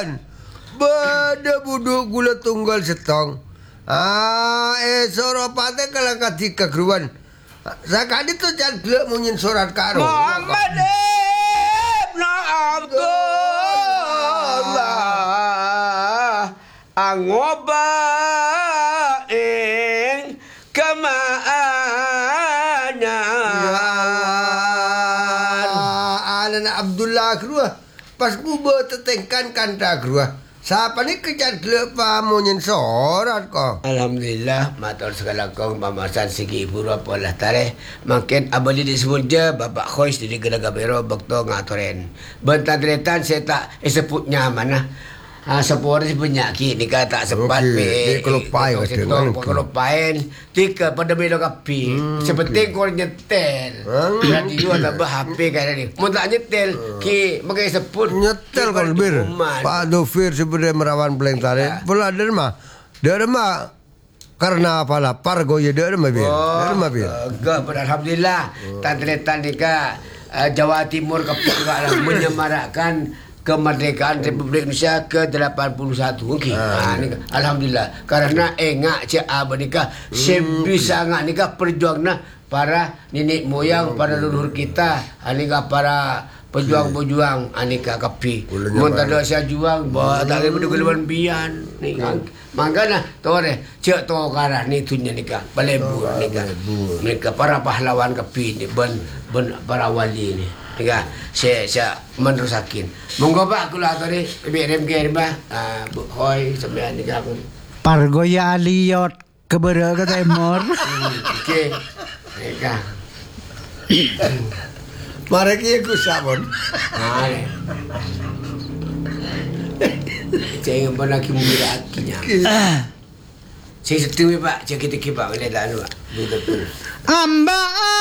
keruan. Bada buduk gula tunggal setong. Soropate kalang katika keruan. Sakadi tu jangan munyin surat karo. Muhammad ibn Abdullah angoba ing kamaanya. Alan Abdullah keruah. Pas buba tetengkan kanta keruah. Siapa ni kerja lepa munyin sorat kau? Alhamdulillah, matur segala kong pamasan segi ibu apa lah tareh. Makin abali disebut je bapak khois di gelaga bero bakto ngatoren. Bentar deretan saya tak sebut nyaman lah. Sepuluh si penyakit ni kata sempat Dia kelupain kelupain tika pada belo kapi seperti kau nyetel jadi dua tambah HP kan ni mau tak nyetel ki makai seput nyetel kalau bir Pak Dofir sebenarnya merawan beleng tarik pula derma karena apa lapar go ya derma bir alhamdulillah tantretan nika Jawa Timur kapi juga lah menyemarakkan kemerdekaan Republik Indonesia ke-81. Okey. Alhamdulillah. Karena engak cak nikah sebisa ngak nikah perjuangna para nenek moyang para leluhur kita, nikah para pejuang-pejuang nikah kapi. Mun tak ada sia juang, tak ada berdegulan bian ni. Mangkana tore cak to karah ni tunya nikah. Balebur nikah para pahlawan kapi ni ben para wali ni. Tiga, saya menerusakin. Monggo Pak kula tadi lebih remke bah. Bu Hoi sampean nikah pun. Pargoya aliot kebere ke Timur. Okey. Nikah. Mari kita kusabon. Saya pernah kimura akinya. Saya setuju Pak, saya kita kibak boleh tak Pak. Betul. Amba